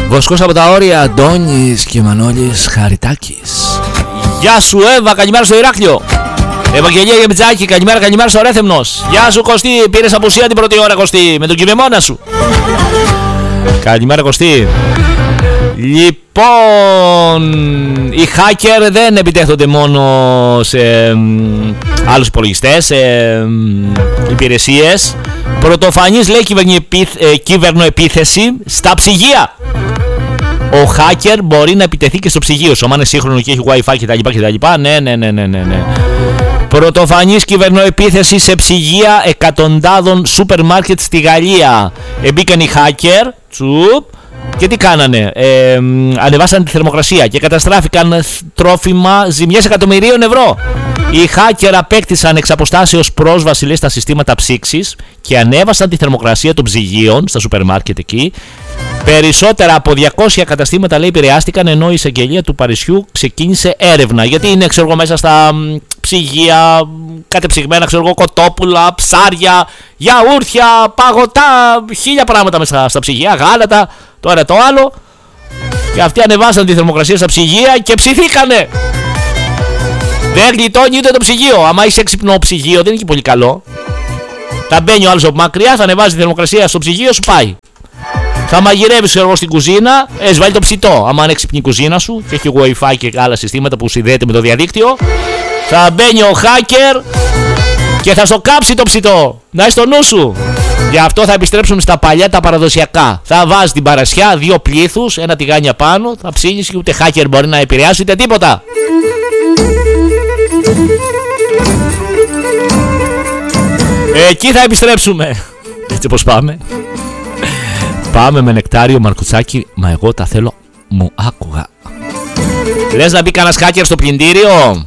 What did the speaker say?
Βοσκός από τα όρια, Αντώνης και Μανώλης Χαριτάκης. Γεια σου Εύα, καλημέρα στο Ηράκλειο. Ευαγγελία Γεμιτζάκη, καλημέρα στο Ρέθεμνος. Γεια σου Κωστή, πήρες απουσία την πρώτη ώρα Κωστή, με τον κηδεμόνα σου. Καλημέρα Κωστή. Λοιπόν, οι hacker δεν επιτέχθονται μόνο σε άλλους υπολογιστές, σε υπηρεσίες. Πρωτοφανής λέει κυβερνοεπίθεση στα ψυγεία. Ο hacker μπορεί να επιτεθεί και στο ψυγείο σου, άμα είναι σύγχρονο και έχει wifi κτλ. Ναι. Πρωτοφανής κυβερνοεπίθεση σε ψυγεία εκατοντάδων σούπερ μάρκετ στη Γαλλία. Μπήκαν οι hacker, και τι κάνανε, ανεβάσαν τη θερμοκρασία και καταστράφηκαν τρόφιμα, ζημιές εκατομμυρίων ευρώ. Οι hacker απέκτησαν εξ αποστάσεως πρόσβαση λέει, στα συστήματα ψήξης και ανέβασαν τη θερμοκρασία των ψυγείων στα σούπερ μάρκετ εκεί. Περισσότερα από 200 καταστήματα λέει επηρεάστηκαν, ενώ η εισαγγελία του Παρισιού ξεκίνησε έρευνα. Γιατί είναι ξέρω εγώ μέσα στα ψυγεία κατεψυγμένα ξέρω εγώ κοτόπουλα, ψάρια, γιαούρτια, παγωτά, χίλια πράγματα μέσα στα ψυγεία, γάλατα, τώρα το άλλο. Και αυτοί ανεβάσαν τη θερμοκρασία στα ψυγεία και ψηθήκανε. Δεν γλιτώνει ούτε το ψυγείο. Άμα είσαι έξυπνο ψυγείο δεν είναι και πολύ καλό. Θα μπαίνει ο άλλος από μακριά, θα ανεβάζει τη θερμοκρασία στο ψυγείο, σου πάει. Θα μαγειρεύεις εγώ στην κουζίνα, βάλει το ψητό. Άμα είναι έξυπνη η κουζίνα σου και έχει wifi και άλλα συστήματα που συνδέεται με το διαδίκτυο, θα μπαίνει ο hacker και θα στο κάψει το ψητό. Να είσαι στο νου σου. Γι' αυτό θα επιστρέψουμε στα παλιά τα παραδοσιακά. Θα βάζει την παρασιά, 2 πλήθους, ένα τηγάνι απάνω, θα ψήνεις και ούτε hacker μπορεί να επηρεάσει ούτε τίποτα. Εκεί θα επιστρέψουμε. Έτσι πως πάμε. Πάμε με νεκτάριο Μαρκουτσάκι. Μα εγώ τα θέλω μου άκουγα. Λες να μπει κανένας hacker στο πλυντήριο?